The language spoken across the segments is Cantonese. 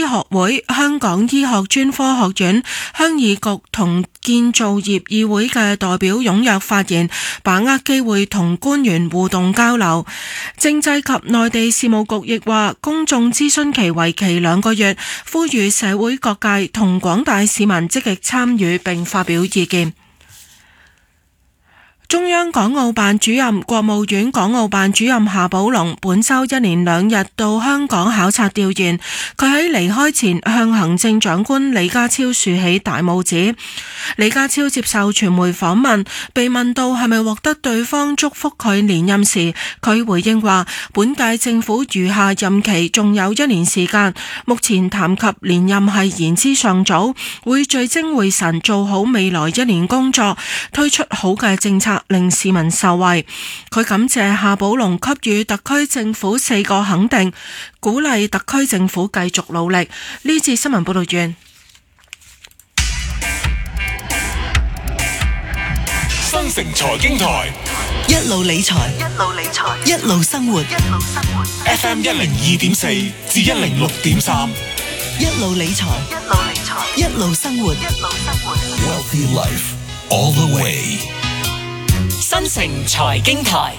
學會、香港醫學專科學院、鄉議局同建造業議會嘅代表踴躍發言，把握機會同官員互動交流。政制及內地事務局亦話，公眾諮詢期為期2個月，呼籲社會各界同廣大市民積極參與並發表意見。中央港澳辦主任、國務院港澳辦主任夏寶龍本周1連2日到香港考察調研。佢喺離開前向行政長官李家超豎起大拇指。李家超接受傳媒訪問，被問到係咪獲得對方祝福佢連任時，佢回應話：本屆政府餘下任期仲有1年時間，目前談及連任係言之尚早，會聚精會神做好未來1年工作，推出好嘅政策，令市民受惠。佢感謝夏寶龍給予特區政府4個肯定，鼓勵特區政府繼續努力。呢節新聞報道完。 新城財經台， 一路理財，一路生活。 FM 102.4至106.3， 一路理財，一路生活。 Wealthy Life all the way。 新城財經台，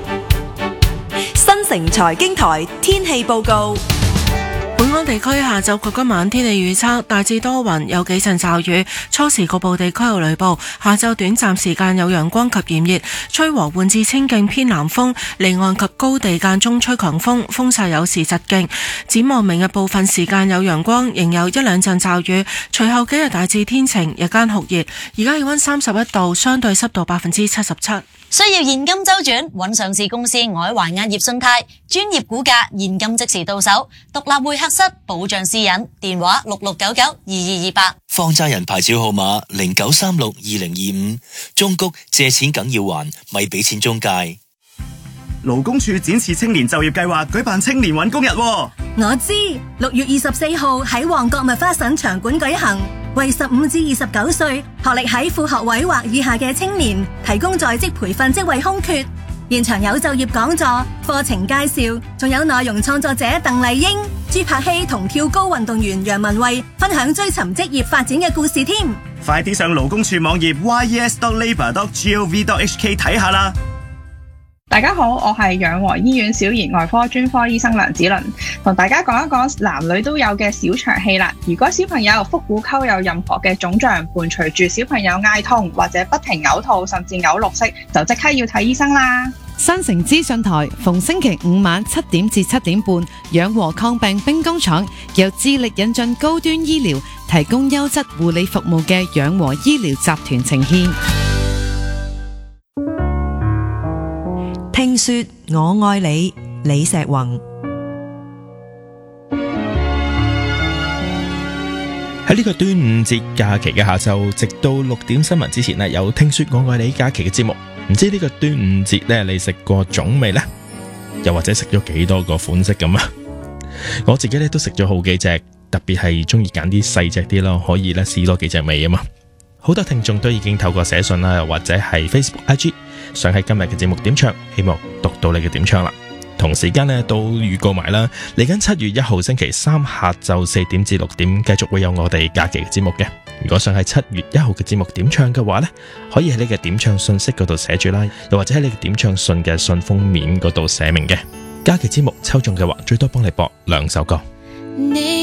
新城財經台天氣報告。 本港地區下晝及今晚天氣預測，大致多雲，有幾陣驟雨，初時局部地區有雷暴，下晝短暫時間有陽光及炎熱，吹和緩至清勁偏南風，離岸及高地間中吹強風，風勢有時疾勁。展望明日部分時間有陽光，仍有1-2陣驟雨，隨後幾日大致天晴，日間酷熱。而家氣溫31度，相對濕度77%。 需要現金周轉，揾上市公司外環壓業信貸，專業估價，現金即時到手，獨立會客室，保障私隱，電話66992228。 放債人牌照號碼09362025，中谷借錢梗要還，咪俾錢中介。 勞工處展示青年就業計劃舉辦青年搵工日。 我知，6月24號喺旺角麥花臣場館舉行，為15至29歲學歷喺副學位或以下嘅青年提供在職培訓職位空缺，現場有就業講座、課程介紹，仲有內容創作者鄧麗英、朱柏希同跳高運動員楊文慧分享追尋職業發展嘅故事添。 快啲上勞工處網頁 yes.labour.gov.hk 睇下啦！ 大家好，我係養和醫院小兒外科專科醫生梁子倫，同大家講一講男女都有嘅小腸氣啦。如果小朋友腹股溝有任何嘅腫脹，伴隨住小朋友嗌痛或者不停嘔吐，甚至嘔綠色，就即刻要睇醫生啦。 新城資訊台逢星期5晚7點至7點半，養和抗病兵工廠由致力引進高端醫療，提供優質護理服務嘅養和醫療集團呈獻。 聽說我愛你，李石宏。 喺呢個端午節假期嘅下晝，直到6點新聞之前呢，有聽說我愛你假期嘅節目。唔知呢個端午節呢，你食過粽未呢？又或者食咗幾多個款式咁啊？我自己呢都食咗好幾隻，特別係中意揀啲細隻啲咯，可以呢試多幾隻味啊嘛。好多聽眾都已經透過寫信啦，或者係 Facebook、IG 想喺今日嘅節目點唱，希望讀到你嘅點唱啦。同時間呢都預告埋啦，嚟緊7月1號星期3下晝4點至6點繼續會有我哋假期嘅節目嘅。如果想喺7月1號嘅節目點唱嘅話呢，可以喺你嘅點唱信息嗰度寫住啦，又或者喺你嘅點唱信嘅信封面嗰度寫明嘅。假期節目抽中嘅話，最多幫你播2首歌。